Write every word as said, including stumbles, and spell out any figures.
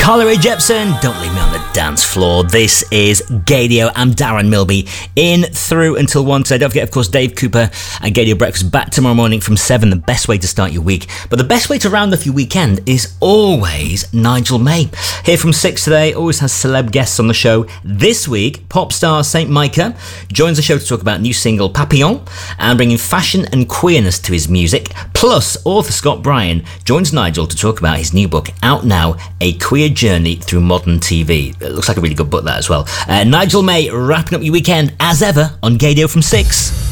Carly Rae Jepsen, Don't Leave Me on the Dance Floor. This is Gaydio. I'm Darren Milby, in through until one today. Don't forget, of course, Dave Cooper and Gaydio Breakfast back tomorrow morning from seven. The best way to start your week. But the best way to round off your weekend is always Nigel May. Here from six today, always has celeb guests on the show. This week, pop star Saint Micah joins the show to talk about new single Papillon and bringing fashion and queerness to his music. Plus, author Scott Bryan joins Nigel to talk about his new book, out now, A Queer Journey Through Modern T V. It looks like a really good book, that as well. Uh, Nigel May wrapping up your weekend as ever on Gaydio from six.